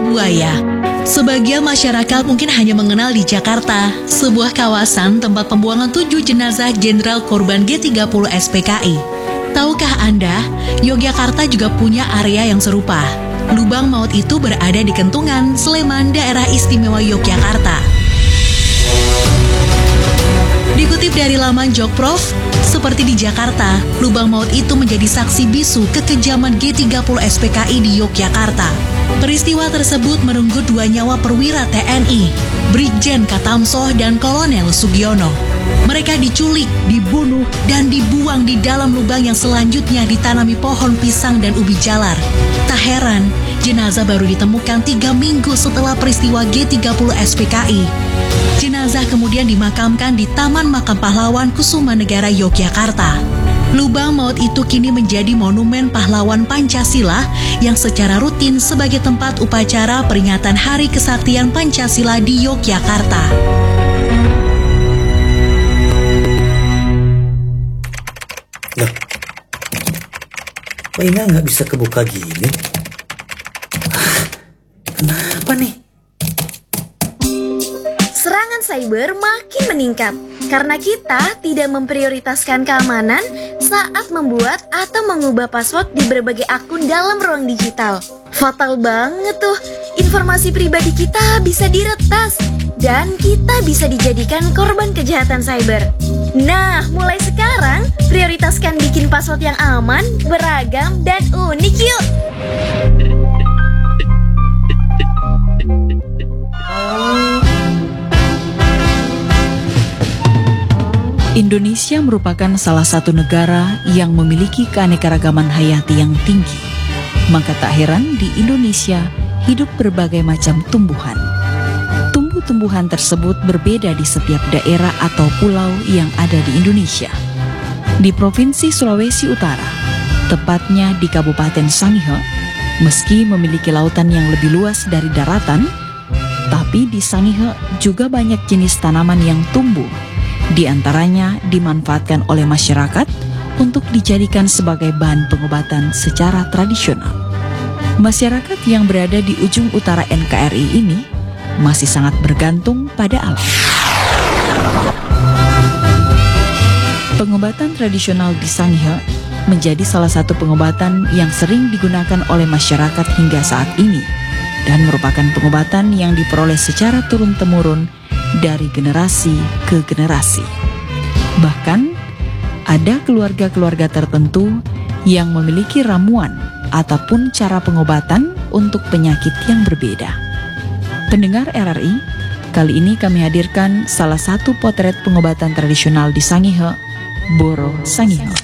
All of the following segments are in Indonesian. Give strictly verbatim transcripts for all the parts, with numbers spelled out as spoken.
Buaya. Sebagian masyarakat mungkin hanya mengenal di Jakarta, sebuah kawasan tempat pembuangan tujuh jenazah Jenderal Korban G tiga puluh S P K I. Tahukah Anda, Yogyakarta juga punya area yang serupa. Lubang maut itu berada di Kentungan, Sleman, Daerah Istimewa Yogyakarta. Dikutip dari laman Jokprov, seperti di Jakarta, lubang maut itu menjadi saksi bisu kekejaman G tiga puluh S P K I di Yogyakarta. Peristiwa tersebut merenggut dua nyawa perwira T N I, Brigjen Katamsoh dan Kolonel Sugiono. Mereka diculik, dibunuh, dan dibuang di dalam lubang yang selanjutnya ditanami pohon pisang dan ubi jalar. Tak heran, jenazah baru ditemukan tiga minggu setelah peristiwa G tiga puluh S P K I. Jenazah kemudian dimakamkan di Taman Makam Pahlawan Kusumanegara, Yogyakarta. Lubang maut itu kini menjadi monumen pahlawan Pancasila yang secara rutin sebagai tempat upacara peringatan Hari Kesaktian Pancasila di Yogyakarta. Loh, kok email nggak bisa kebuka gini? Ah, kenapa nih? Serangan cyber makin meningkat karena kita tidak memprioritaskan keamanan saat membuat atau mengubah password di berbagai akun dalam ruang digital. Fatal banget tuh, informasi pribadi kita bisa diretas dan kita bisa dijadikan korban kejahatan cyber. Nah, mulai sekarang prioritaskan bikin password yang aman, beragam, dan unik yuk! Indonesia merupakan salah satu negara yang memiliki keanekaragaman hayati yang tinggi. Maka tak heran di Indonesia hidup berbagai macam tumbuhan. Tumbuh-tumbuhan tersebut berbeda di setiap daerah atau pulau yang ada di Indonesia. Di Provinsi Sulawesi Utara, tepatnya di Kabupaten Sangihe, meski memiliki lautan yang lebih luas dari daratan, tapi di Sangihe juga banyak jenis tanaman yang tumbuh. Di antaranya dimanfaatkan oleh masyarakat untuk dijadikan sebagai bahan pengobatan secara tradisional. Masyarakat yang berada di ujung utara N K R I ini masih sangat bergantung pada alam. Pengobatan tradisional di Sangihe menjadi salah satu pengobatan yang sering digunakan oleh masyarakat hingga saat ini dan merupakan pengobatan yang diperoleh secara turun-temurun dari generasi ke generasi. Bahkan, ada keluarga-keluarga tertentu yang memiliki ramuan ataupun cara pengobatan untuk penyakit yang berbeda. Pendengar R R I, kali ini kami hadirkan salah satu potret pengobatan tradisional di Sangihe, Boro Sangihe.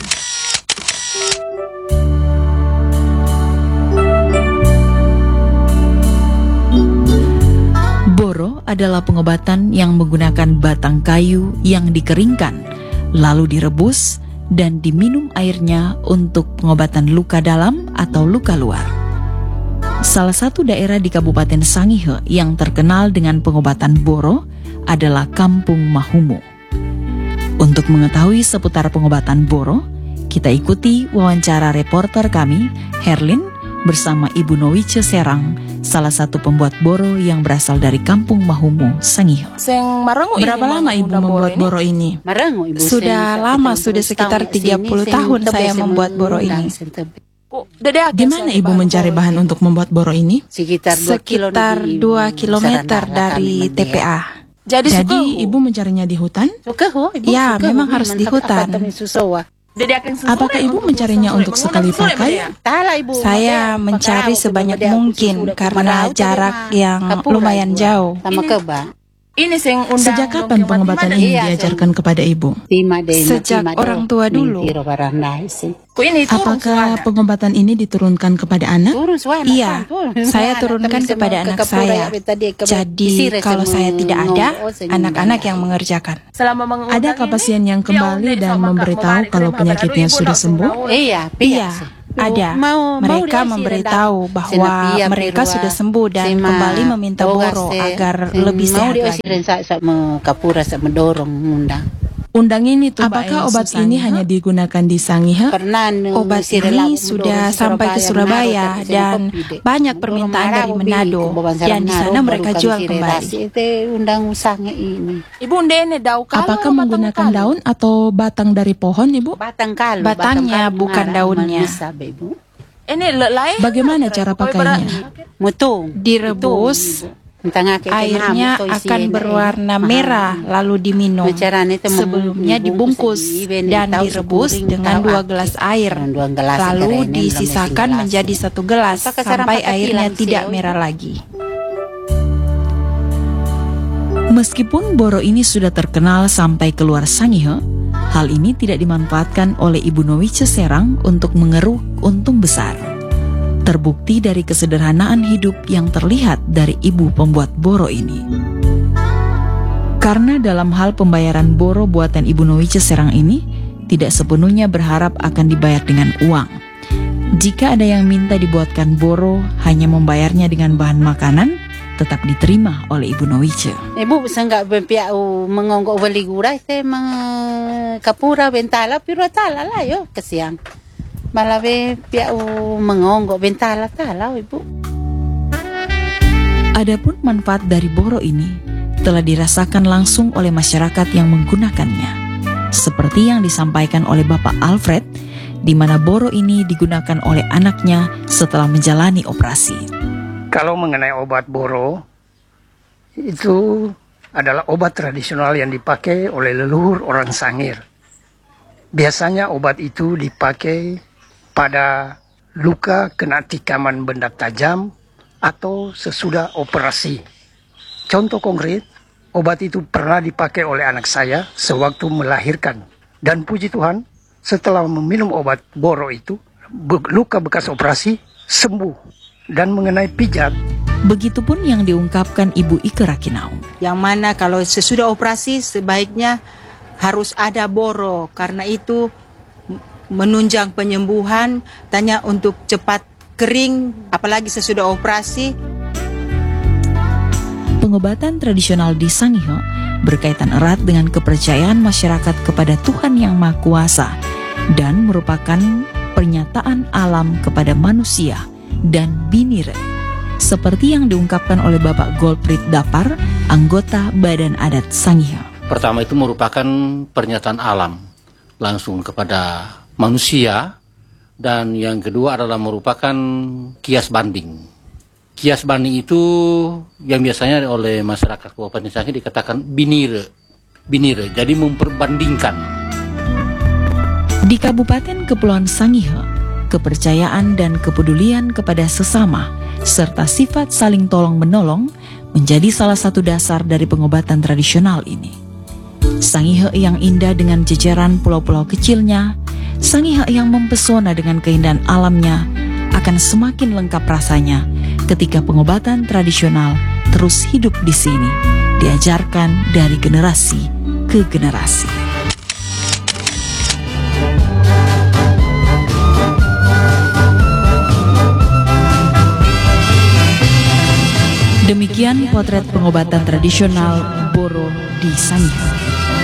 Boro adalah pengobatan yang menggunakan batang kayu yang dikeringkan, lalu direbus dan diminum airnya untuk pengobatan luka dalam atau luka luar. Salah satu daerah di Kabupaten Sangihe yang terkenal dengan pengobatan Boro adalah Kampung Mahumu. Untuk mengetahui seputar pengobatan Boro, kita ikuti wawancara reporter kami, Herlin, bersama Ibu Nowice Serang, salah satu pembuat boro yang berasal dari Kampung Mahumu, Sangihe. Berapa lama Ibu membuat boro ini? Sudah lama, sudah sekitar tiga puluh tahun saya membuat boro ini. Di mana Ibu mencari bahan untuk membuat boro ini? Sekitar dua kilometer dari T P A. Jadi, Jadi Ibu mencarinya di hutan? Ya, memang harus di hutan. Apakah Ibu mencarinya untuk sekali pakai? Saya mencari sebanyak mungkin karena jarak yang lumayan jauh. Sejak kapan pengobatan ini diajarkan kepada Ibu? Sejak orang tua dulu. Apakah pengobatan ini diturunkan kepada anak? Iya, saya turunkan kepada anak saya. Jadi kalau saya tidak ada, anak-anak yang mengerjakan. Adakah pasien yang kembali dan memberitahu kalau penyakitnya sudah sembuh? Iya, ada. Mereka memberitahu bahwa mereka sudah sembuh dan kembali meminta boro agar lebih sehat lagi. Undang ini tuh Apakah Mbak, obat Susangi, ini ha? hanya digunakan di Sangihe? Obat ini sudah sampai ke Surabaya dan banyak permintaan dari Manado, dan di sana mereka jual kembali. Ibu ndene daun kalau Apakah menggunakan daun atau batang dari pohon, Ibu? Batangnya bukan daunnya. ini lelai Bagaimana cara pakainya? Direbus, airnya akan berwarna merah lalu diminum. Sebelumnya dibungkus dan direbus dengan dua gelas air, lalu disisakan menjadi satu gelas sampai airnya tidak merah lagi. Meskipun boro ini sudah terkenal sampai keluar Sangihe, hal ini tidak dimanfaatkan oleh Ibu Novice Serang untuk mengeruk untung besar. Terbukti dari kesederhanaan hidup yang terlihat dari ibu pembuat boro ini. Karena dalam hal pembayaran boro buatan Ibu Novice Serang ini tidak sepenuhnya berharap akan dibayar dengan uang. Jika ada yang minta dibuatkan boro hanya membayarnya dengan bahan makanan, tetap diterima oleh Ibu Novice. Ibu bisa nggak berpiau mengonggok beli gurah, saya kapura bentala, piru tala lah yo kesiang. Malah be piau mengonggok bentala tala, Ibu. Adapun manfaat dari boro ini telah dirasakan langsung oleh masyarakat yang menggunakannya. Seperti yang disampaikan oleh Bapak Alfred, di mana boro ini digunakan oleh anaknya setelah menjalani operasi. Kalau mengenai obat boro, itu adalah obat tradisional yang dipakai oleh leluhur orang Sangir. Biasanya obat itu dipakai pada luka kena tikaman benda tajam atau sesudah operasi. Contoh konkret, obat itu pernah dipakai oleh anak saya sewaktu melahirkan. Dan puji Tuhan, setelah meminum obat boro itu, luka bekas operasi sembuh. Dan mengenai pijat, begitupun yang diungkapkan Ibu Ike Rakinau. Yang mana kalau sesudah operasi sebaiknya harus ada boro, karena itu menunjang penyembuhan, tanya untuk cepat kering, apalagi sesudah operasi. Pengobatan tradisional di Sangihe berkaitan erat dengan kepercayaan masyarakat kepada Tuhan Yang Maha Kuasa dan merupakan pernyataan alam kepada manusia dan binire, seperti yang diungkapkan oleh Bapak Golprit Dapar, anggota Badan Adat Sangihe. Pertama itu merupakan pernyataan alam langsung kepada manusia, dan yang kedua adalah merupakan kias banding. Kias banding itu yang biasanya oleh masyarakat Kabupaten Sangihe dikatakan binire, binire, jadi memperbandingkan. Di Kabupaten Kepulauan Sangihe, kepercayaan dan kepedulian kepada sesama serta sifat saling tolong-menolong menjadi salah satu dasar dari pengobatan tradisional ini. Sangihe yang indah dengan jejeran pulau-pulau kecilnya, Sangihe yang mempesona dengan keindahan alamnya akan semakin lengkap rasanya ketika pengobatan tradisional terus hidup di sini, diajarkan dari generasi ke generasi. Demikian potret pengobatan tradisional boro di Sangihe.